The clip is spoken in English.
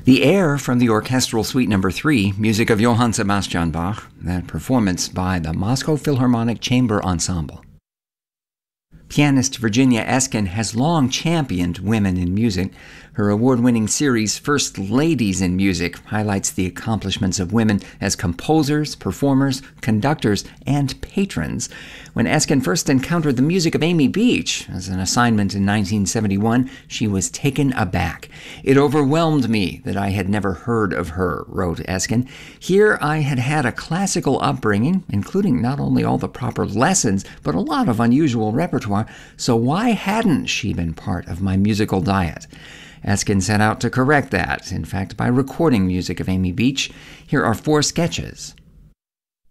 The air from the Orchestral Suite No. 3, music of Johann Sebastian Bach, that performance by the Moscow Philharmonic Chamber Ensemble. Pianist Virginia Eskin has long championed women in music. Her award-winning series, First Ladies in Music, highlights the accomplishments of women as composers, performers, conductors, and patrons. When Eskin first encountered the music of Amy Beach as an assignment in 1971, she was taken aback. "It overwhelmed me that I had never heard of her," wrote Eskin. "Here I had had a classical upbringing, including not only all the proper lessons, but a lot of unusual repertoire, so why hadn't she been part of my musical diet?" Eskin set out to correct that, in fact, by recording music of Amy Beach. Here are 4 sketches.